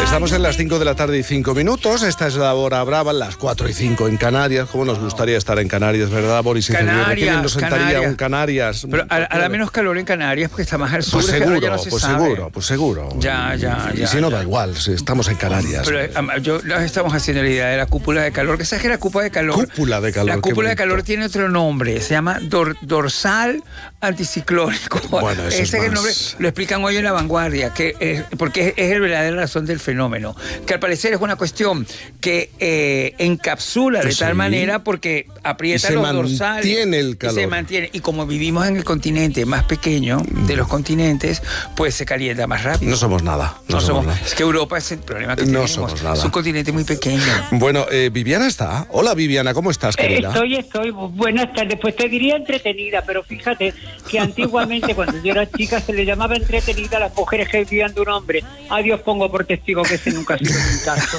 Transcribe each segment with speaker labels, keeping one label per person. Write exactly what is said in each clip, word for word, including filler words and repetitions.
Speaker 1: Estamos en las cinco de la tarde y cinco minutos. Esta es la hora brava, las cuatro y cinco en Canarias. ¿Cómo nos gustaría estar en Canarias, verdad, Boris?
Speaker 2: Canarias,
Speaker 1: ¿Qué bien nos sentaría
Speaker 2: Canarias.
Speaker 1: un Canarias?
Speaker 2: Pero a, a la menos calor en Canarias porque está más al sur.
Speaker 1: Pues
Speaker 2: es que
Speaker 1: seguro,
Speaker 2: ya no se
Speaker 1: pues
Speaker 2: sabe.
Speaker 1: seguro, pues seguro.
Speaker 2: Ya, ya,
Speaker 1: Y
Speaker 2: ya,
Speaker 1: si no,
Speaker 2: ya.
Speaker 1: da igual, si estamos en Canarias.
Speaker 2: Pero eh, yo nos estamos haciendo la idea de la cúpula de calor. ¿Qué sabes que la cúpula de calor?
Speaker 1: Cúpula de calor.
Speaker 2: La
Speaker 1: qué
Speaker 2: cúpula de
Speaker 1: bonito.
Speaker 2: calor tiene otro nombre. Se llama dor- dorsal anticiclónico.
Speaker 1: Bueno, eso
Speaker 2: Ese
Speaker 1: es
Speaker 2: es el
Speaker 1: más-
Speaker 2: nombre. Lo explican hoy en La Vanguardia, que es, porque es, es la verdadera razón del fenómeno. Que al parecer es una cuestión que eh, encapsula de
Speaker 1: Sí.
Speaker 2: tal manera porque aprieta
Speaker 1: Y se
Speaker 2: los dorsales.
Speaker 1: mantiene el calor.
Speaker 2: Y se mantiene. Y como vivimos en el continente más pequeño de los continentes, pues se calienta más rápido.
Speaker 1: No somos nada. No,
Speaker 2: No
Speaker 1: somos,
Speaker 2: somos,
Speaker 1: nada.
Speaker 2: es que Europa es el problema que
Speaker 1: No
Speaker 2: tenemos.
Speaker 1: somos nada.
Speaker 2: Es un continente muy pequeño.
Speaker 1: Bueno, eh, Viviana está. Hola, Viviana, ¿cómo estás, querida?
Speaker 3: Estoy, estoy, buenas tardes. Pues te diría entretenida, pero fíjate que antiguamente cuando yo era chica se le llamaba entretenida a las mujeres que vivían de un hombre. A Dios pongo por testigo que ese nunca ha sido mi caso.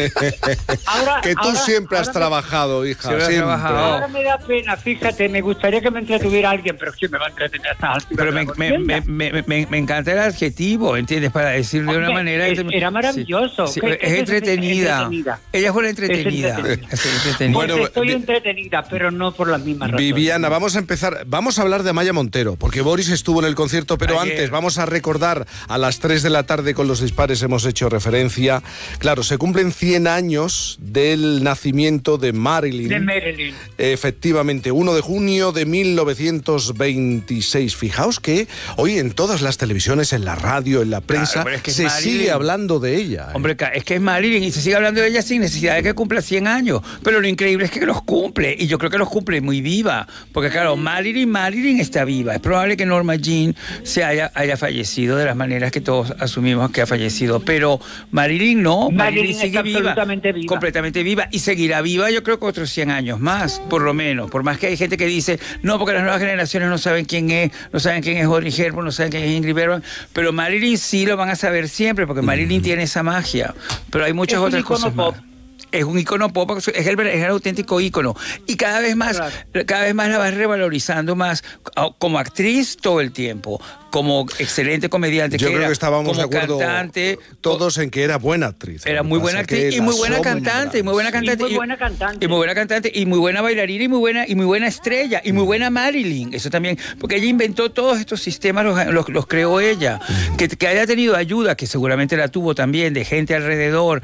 Speaker 3: Ahora,
Speaker 1: que tú
Speaker 3: ahora-
Speaker 1: siempre has
Speaker 3: ahora me-
Speaker 1: trabajado, hija.
Speaker 2: Siempre has
Speaker 1: siempre.
Speaker 2: trabajado.
Speaker 3: Ahora me da pena, fíjate, me gustaría que me entretuviera alguien, pero ¿quién me va a entretener a estas alturas
Speaker 2: Pero
Speaker 3: de
Speaker 2: me,
Speaker 3: la
Speaker 2: me,
Speaker 3: contienda?
Speaker 2: me, me, me- me encanta el adjetivo, ¿entiendes? Para decir de una
Speaker 3: Hombre,
Speaker 2: manera...
Speaker 3: es- era maravilloso.
Speaker 2: Sí, sí,
Speaker 3: ¿Qué-
Speaker 2: es
Speaker 3: qué es
Speaker 2: entretenida.
Speaker 3: entretenida?
Speaker 2: Ella es una entretenida.
Speaker 3: Es entretenida.
Speaker 2: Es entretenida.
Speaker 1: Bueno,
Speaker 3: Porque estoy
Speaker 1: vi-
Speaker 3: entretenida, pero no por las mismas razones.
Speaker 1: Viviana, vamos a empezar, vamos a hablar de Amaya Montero, porque Boris estuvo en el concierto, pero
Speaker 2: Ayer.
Speaker 1: antes vamos a recordar, a las tres de la tarde con los dispares hemos hecho referencia, claro, se cumplen cien años del nacimiento de Marilyn.
Speaker 3: De Marilyn.
Speaker 1: Efectivamente, uno de junio de mil novecientos veintiséis. Fijaos que hoy en todas las televisiones, en la radio, en la prensa,
Speaker 2: pero es que es
Speaker 1: se
Speaker 2: Marilyn.
Speaker 1: sigue hablando de ella. ¿eh?
Speaker 2: Hombre, es que es Marilyn y se sigue hablando de ella sin necesidad de que cumpla cien años. Pero lo increíble es que los cumple. Y yo creo que los cumple muy viva. Porque claro, Marilyn, Marilyn está viva. Es probable que Norma Jean se haya, haya fallecido de las maneras que todos asumimos que ha fallecido. Pero Marilyn no. Marilyn,
Speaker 3: Marilyn
Speaker 2: sigue
Speaker 3: está
Speaker 2: viva.
Speaker 3: absolutamente viva.
Speaker 2: Completamente viva. Y seguirá viva yo creo que otros cien años más, por lo menos. Por más que hay gente que dice, no, porque las nuevas generaciones no saben quién es, no saben quién es Audrey Hepburn, no saben quién es Ingrid Bergman. Pero Marilyn sí lo van a saber siempre, porque Marilyn tiene esa magia. Pero hay muchas
Speaker 3: Es un
Speaker 2: otras
Speaker 3: icono
Speaker 2: cosas
Speaker 3: pop.
Speaker 2: más. Es un icono pop, es el, es el auténtico ícono. Y cada vez más,
Speaker 3: Claro.
Speaker 2: cada vez más la vas revalorizando más como actriz todo el tiempo, como excelente comediante
Speaker 1: Yo
Speaker 2: que
Speaker 1: creo
Speaker 2: era,
Speaker 1: que estábamos
Speaker 2: como
Speaker 1: de acuerdo
Speaker 2: cantante,
Speaker 1: todos en que era buena actriz.
Speaker 2: era
Speaker 1: Lo que
Speaker 2: muy
Speaker 1: pasa
Speaker 2: buena
Speaker 1: que
Speaker 2: actriz y
Speaker 1: la
Speaker 2: muy buena cantante, y muy buena
Speaker 1: sombra,
Speaker 2: cantante.
Speaker 3: Y muy buena cantante.
Speaker 2: Y muy buena cantante, y muy buena bailarina, y muy buena, y muy buena estrella, y muy buena Marilyn. Eso también, porque ella inventó todos estos sistemas, los, los, los creó ella. Que, que haya tenido ayuda, que seguramente la tuvo también, de gente alrededor,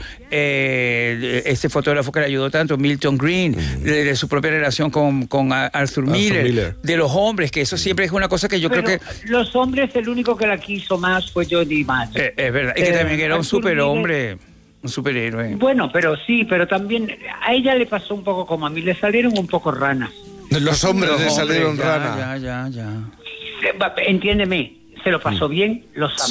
Speaker 2: eh, este fotógrafo que le ayudó tanto, Milton Green, de, de su propia relación con, con Arthur Miller,
Speaker 1: Miller.
Speaker 2: de los hombres, que eso siempre es una cosa que yo
Speaker 3: Pero
Speaker 2: creo que...
Speaker 3: los hombres, el único que la quiso más fue Jody Mayer.
Speaker 2: Eh, es verdad, y que
Speaker 3: Eh,
Speaker 2: también era un
Speaker 3: Arthur
Speaker 2: superhombre, un superhéroe.
Speaker 3: Bueno, pero sí, pero también a ella le pasó un poco como a mí, le salieron un poco ranas.
Speaker 1: Los hombres
Speaker 2: Los
Speaker 1: le
Speaker 2: hombres,
Speaker 1: salieron
Speaker 2: ya,
Speaker 1: rana.
Speaker 2: Ya, ya, ya.
Speaker 3: Entiéndeme, se lo pasó bien, los